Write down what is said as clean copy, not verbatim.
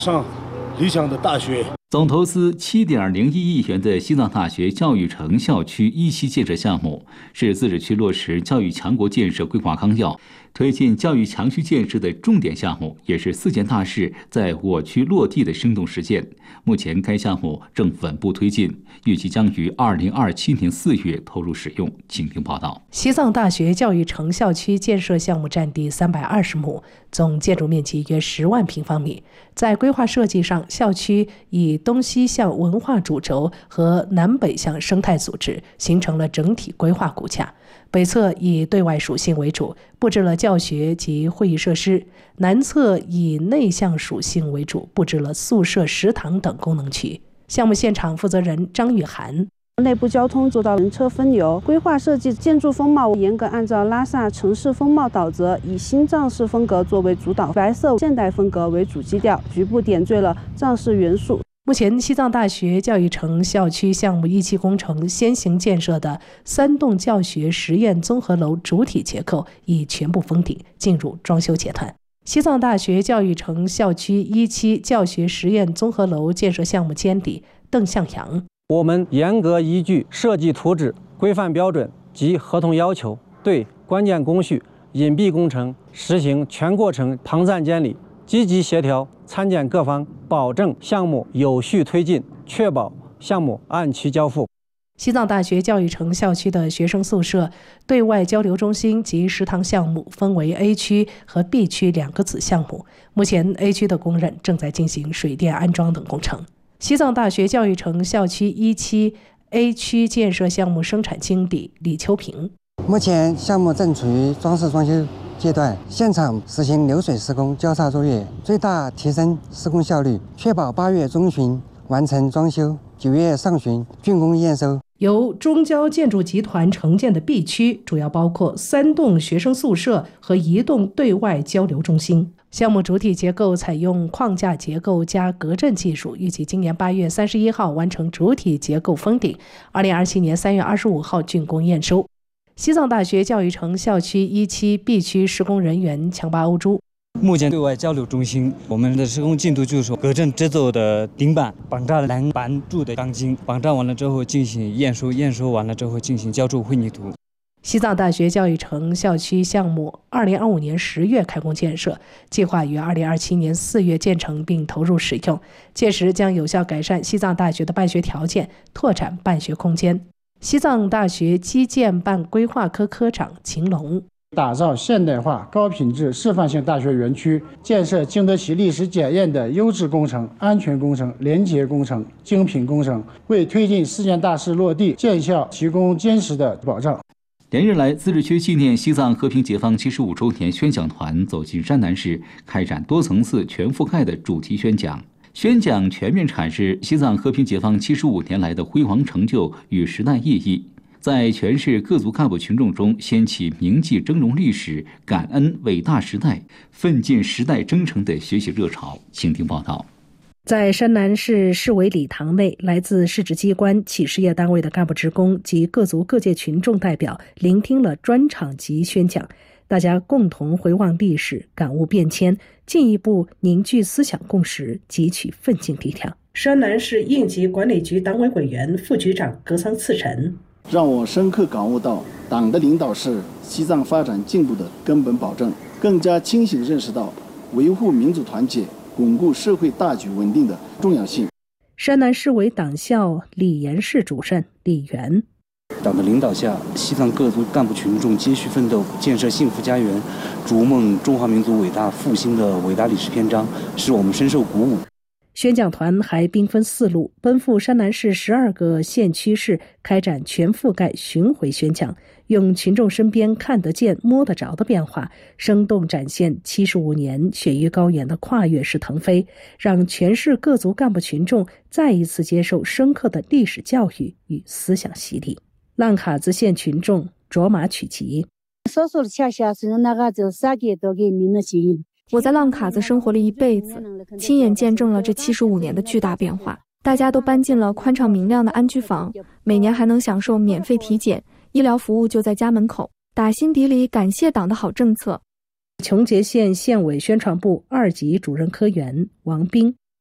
上理想的大学。 总投资7.01亿元的西藏大学教育城校区一期建设项目，是自治区落实教育强国建设规划纲要、推进教育强区建设的重点项目，也是4件大事在我区落地的生动实践。目前该项目正稳步推进，预计将于2027年4月投入使用。请听报道。 西藏大学教育城校区建设项目占地320亩，总建筑面积约10万平方米。在规划设计上，校区以东西向文化主轴和南北向生态组织，形成了整体规划骨架。北侧以对外属性为主，布置了教学及会议设施；南侧以内向属性为主，布置了宿舍、食堂等功能区。项目现场负责人张玉涵。 内部交通做到人车分流，规划设计建筑风貌严格按照拉萨城市风貌导则，以新藏式风格作为主导，白色现代风格为主基调，局部点缀了藏式元素。 目前，西藏大学教育城校区项目一期工程先行建设的3栋教学实验综合楼主体结构已全部封顶，进入装修阶段。西藏大学教育城校区一期教学实验综合楼建设项目监理邓向阳。 我们严格依据设计图纸、规范标准及合同要求，对关键工序、隐蔽工程实行全过程旁站监理，积极协调参建各方，保证项目有序推进，确保项目按期交付。 西藏大学教育城校区的学生宿舍、对外交流中心及食堂项目分为 A 区和 B 区2个子项目，目前 A 区的工人正在进行水电安装等工程。西藏大学教育城校区一期 A 区建设项目生产经理李秋平。 目前项目正处于装饰装修阶段，现场实行流水施工交叉作业，最大提升施工效率，确保8月中旬完成装修，9月上旬竣工验收。 由中交建筑集团承建的 B 区主要包括3栋学生宿舍和1栋对外交流中心。项目主体结构采用框架结构加隔震技术，预计今年8月31号完成主体结构封顶，2027年3月25号竣工验收。西藏大学教育城校区一期 B 区施工人员强巴欧珠。 目前对外交流中心，我们的施工进度就是说，隔震制作的顶板绑扎栏板柱的钢筋，绑扎完了之后进行验收，验收完了之后进行浇筑混凝土。 西藏大学教育城校区项目2025年10月开工建设，计划于2027年4月建成并投入使用，届时将有效改善西藏大学的办学条件，拓展办学空间。西藏大学基建办规划科科长秦龙。 打造现代化高品质示范性大学园区，建设经得起历史检验的优质工程、安全工程、廉洁工程、精品工程，为推进4件大事落地建校提供坚实的保障。 连日来，自治区纪念西藏和平解放75周年宣讲团走进山南市，开展多层次全覆盖的主题宣讲。宣讲全面阐释西藏和平解放75年来的辉煌成就与时代意义，在全市各族干部群众中掀起铭记峥嵘历史、感恩伟大时代、奋进时代征程的学习热潮。请听报道。 在山南市市委礼堂内，来自市直机关、企事业单位的干部职工及各族各界群众代表聆听了专场级宣讲，大家共同回望历史，感悟变迁，进一步凝聚思想共识，汲取奋进力量。山南市应急管理局党委委员、副局长格桑次晨， 让我深刻感悟到党的领导是西藏发展进步的根本保证，更加清醒认识到维护民族团结、巩固社会大局稳定的重要性。 山南市委党校礼研室主任李元， 党的领导下，西藏各族干部群众接续奋斗，建设幸福家园，逐梦中华民族伟大复兴的伟大历史篇章，使我们深受鼓舞。 宣讲团还兵分4路，奔赴山南市12个县区市，开展全覆盖巡回宣讲，用群众身边看得见、摸得着的变化，生动展现75年雪域高原的跨越式腾飞，让全市各族干部群众再一次接受深刻的历史教育与思想洗礼。浪卡子县群众卓玛曲吉， 我在浪卡子生活了一辈子，亲眼见证了这75年的巨大变化。大家都搬进了宽敞明亮的安居房，每年还能享受免费体检，医疗服务就在家门口。打心底里感谢党的好政策。 琼结县县委宣传部2级主任科员王斌，